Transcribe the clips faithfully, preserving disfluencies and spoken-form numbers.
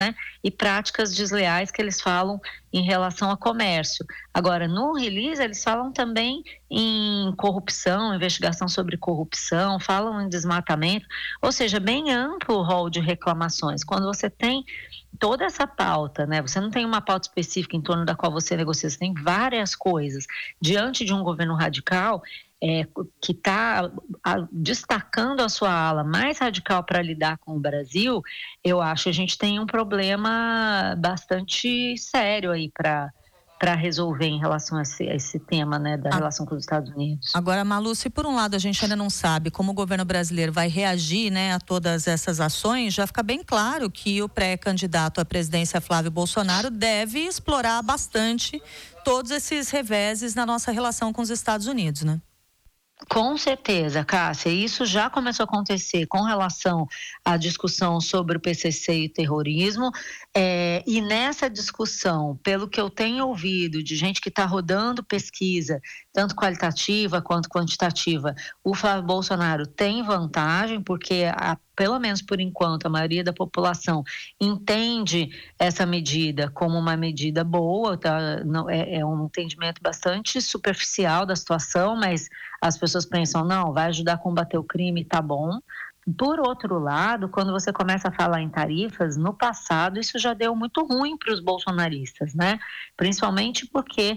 né, e práticas desleais que eles falam em relação a comércio. Agora, no release, eles falam também em corrupção, investigação sobre corrupção, falam em desmatamento, ou seja, bem amplo o rol de reclamações. Quando você tem toda essa pauta, né, você não tem uma pauta específica em torno da qual você negocia, você tem várias coisas. Diante de um governo radical, É, que está destacando a sua ala mais radical para lidar com o Brasil, eu acho que a gente tem um problema bastante sério aí para para resolver em relação a esse, a esse tema, né, da ah, relação com os Estados Unidos. Agora, Malu, se por um lado a gente ainda não sabe como o governo brasileiro vai reagir, né, a todas essas ações, já fica bem claro que o pré-candidato à presidência Flávio Bolsonaro deve explorar bastante todos esses reveses na nossa relação com os Estados Unidos, né? Com certeza, Cássia, isso já começou a acontecer com relação à discussão sobre o P C C e o terrorismo, é, e nessa discussão, pelo que eu tenho ouvido de gente que está rodando pesquisa, tanto qualitativa quanto quantitativa, o Flávio Bolsonaro tem vantagem, porque a pelo menos por enquanto, a maioria da população entende essa medida como uma medida boa, tá? Não, é, é um entendimento bastante superficial da situação, mas as pessoas pensam, não, vai ajudar a combater o crime, tá bom. Por outro lado, quando você começa a falar em tarifas, no passado isso já deu muito ruim para os bolsonaristas, né? Principalmente porque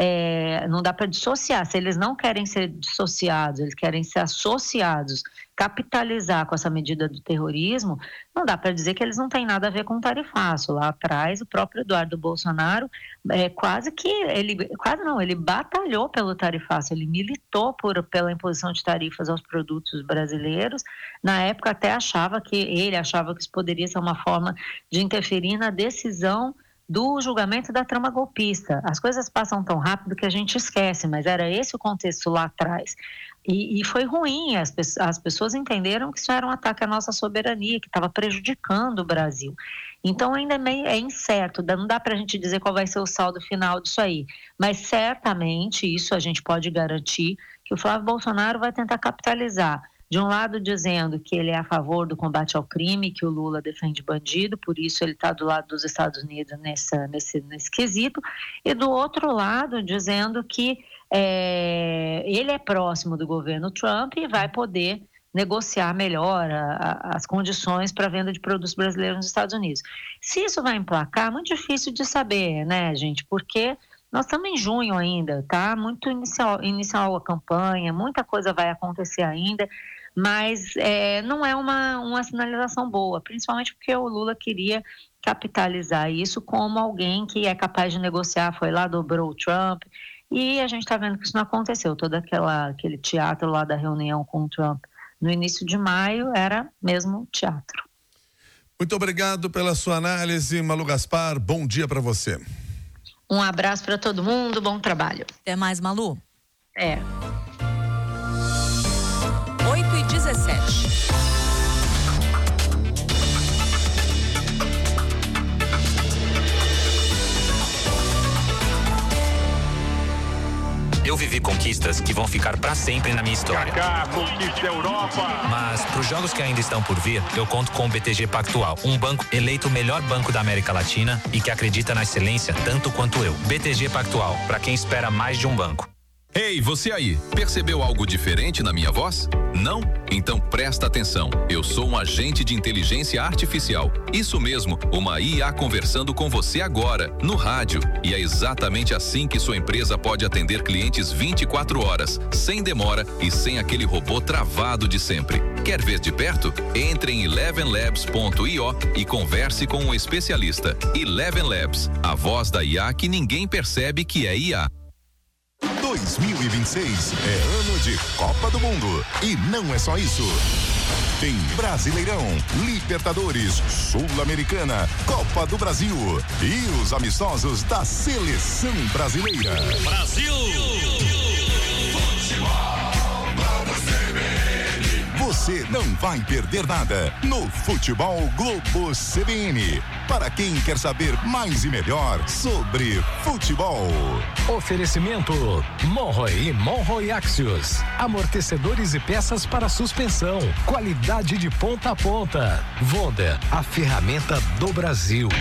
é, não dá para dissociar. Se eles não querem ser dissociados, eles querem ser associados, capitalizar com essa medida do terrorismo, não dá para dizer que eles não têm nada a ver com o tarifaço. Lá atrás, o próprio Eduardo Bolsonaro, é, quase que, ele, quase não, ele batalhou pelo tarifaço, ele militou por, pela imposição de tarifas aos produtos brasileiros. Na época até achava que, ele achava que isso poderia ser uma forma de interferir na decisão do julgamento da trama golpista. As coisas passam tão rápido que a gente esquece, mas era esse o contexto lá atrás. E, e foi ruim, as, as pessoas entenderam que isso era um ataque à nossa soberania, que estava prejudicando o Brasil. Então ainda é, meio, é incerto, não dá para a gente dizer qual vai ser o saldo final disso aí, mas certamente isso a gente pode garantir, que o Flávio Bolsonaro vai tentar capitalizar, de um lado dizendo que ele é a favor do combate ao crime, que o Lula defende bandido, por isso ele está do lado dos Estados Unidos nessa, nesse, nesse quesito, e do outro lado dizendo que é, ele é próximo do governo Trump e vai poder negociar melhor a, a, as condições para a venda de produtos brasileiros nos Estados Unidos. Se isso vai emplacar, é muito difícil de saber, né, gente, porque nós estamos em junho ainda, tá? Muito inicial, inicial a campanha, muita coisa vai acontecer ainda, mas é, não é uma, uma sinalização boa, principalmente porque o Lula queria capitalizar isso como alguém que é capaz de negociar, foi lá, dobrou o Trump, e a gente está vendo que isso não aconteceu. Todo aquela, aquele teatro lá da reunião com o Trump no início de maio era mesmo teatro. Muito obrigado pela sua análise, Malu Gaspar, bom dia para você. Um abraço para todo mundo, bom trabalho. Até mais, Malu. É. oito e dezessete. Eu vivi conquistas que vão ficar pra sempre na minha história. Kaká, conquista a Europa. Mas pros jogos que ainda estão por vir, eu conto com o B T G Pactual, um banco eleito o melhor banco da América Latina e que acredita na excelência tanto quanto eu. B T G Pactual, pra quem espera mais de um banco. Ei, você aí, percebeu algo diferente na minha voz? Não? Então presta atenção, eu sou um agente de inteligência artificial. Isso mesmo, uma I A conversando com você agora, no rádio. E é exatamente assim que sua empresa pode atender clientes vinte e quatro horas, sem demora e sem aquele robô travado de sempre. Quer ver de perto? Entre em eleven labs ponto i o e converse com um especialista. Eleven Labs, a voz da I A que ninguém percebe que é I A. dois mil e vinte e seis é ano de Copa do Mundo. E não é só isso. Tem Brasileirão, Libertadores, Sul-Americana, Copa do Brasil e os amistosos da Seleção Brasileira. Brasil! Você não vai perder nada no Futebol Globo C B N. para quem quer saber mais e melhor sobre futebol. Oferecimento Monroe e Monroe Axios. Amortecedores e peças para suspensão. Qualidade de ponta a ponta. Vonda, a ferramenta do Brasil.